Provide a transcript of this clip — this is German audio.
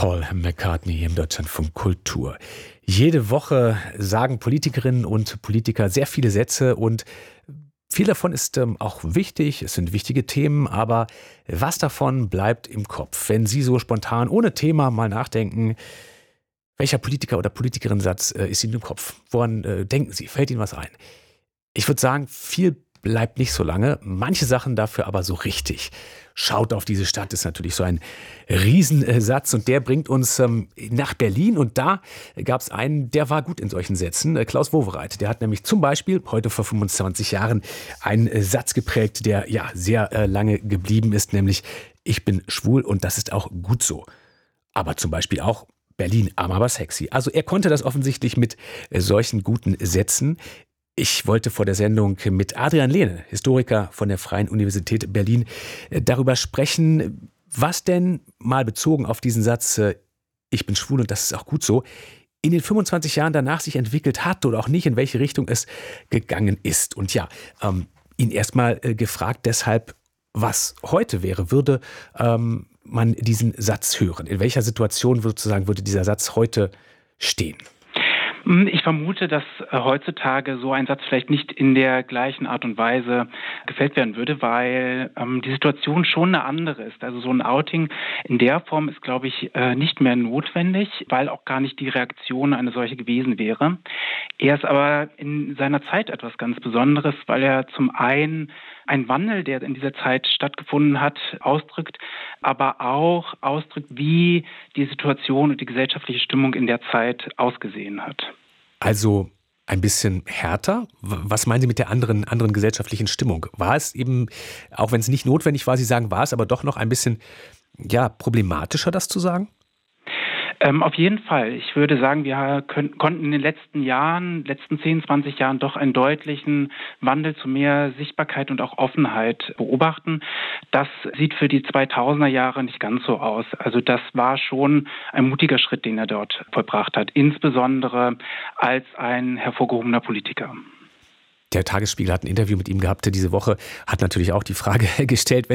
Paul McCartney im Deutschlandfunk Kultur. Jede Woche sagen Politikerinnen und Politiker sehr viele Sätze und viel davon ist auch wichtig, es sind wichtige Themen, aber was davon bleibt im Kopf? Wenn Sie so spontan ohne Thema mal nachdenken, welcher Politiker oder Politikerin-Satz ist Ihnen im Kopf? Woran denken Sie? Fällt Ihnen was ein? Ich würde sagen, viel bleibt nicht so lange, manche Sachen dafür aber so richtig. Schaut auf diese Stadt ist natürlich so ein Riesensatz und der bringt uns nach Berlin und da gab es einen, der war gut in solchen Sätzen, Klaus Wowereit. Der hat nämlich zum Beispiel heute vor 25 Jahren einen Satz geprägt, der ja sehr lange geblieben ist, nämlich ich bin schwul und das ist auch gut so. Aber zum Beispiel auch Berlin, arm aber sexy. Also er konnte das offensichtlich mit solchen guten Sätzen. Ich wollte vor der Sendung mit Adrian Lehne, Historiker von der Freien Universität Berlin, darüber sprechen, was denn mal bezogen auf diesen Satz, ich bin schwul und das ist auch gut so, in den 25 Jahren danach sich entwickelt hat oder auch nicht, in welche Richtung es gegangen ist. Und ja, ihn erstmal gefragt deshalb, was heute wäre, würde man diesen Satz hören? In welcher Situation sozusagen würde dieser Satz heute stehen? Ich vermute, dass heutzutage so ein Satz vielleicht nicht in der gleichen Art und Weise gefällt werden würde, weil die Situation schon eine andere ist. Also so ein Outing in der Form ist, glaube ich, nicht mehr notwendig, weil auch gar nicht die Reaktion eine solche gewesen wäre. Er ist aber in seiner Zeit etwas ganz Besonderes, weil er zum einen ein Wandel, der in dieser Zeit stattgefunden hat, ausdrückt, aber auch ausdrückt, wie die Situation und die gesellschaftliche Stimmung in der Zeit ausgesehen hat. Also ein bisschen härter? Was meinen Sie mit der anderen gesellschaftlichen Stimmung? War es eben, auch wenn es nicht notwendig war, Sie sagen, war es aber doch noch ein bisschen problematischer, das zu sagen? Auf jeden Fall. Ich würde sagen, wir konnten in den letzten 10, 20 Jahren doch einen deutlichen Wandel zu mehr Sichtbarkeit und auch Offenheit beobachten. Das sieht für die 2000er Jahre nicht ganz so aus. Also das war schon ein mutiger Schritt, den er dort vollbracht hat, insbesondere als ein hervorgehobener Politiker. Der Tagesspiegel hat ein Interview mit ihm gehabt diese Woche, hat natürlich auch die Frage gestellt,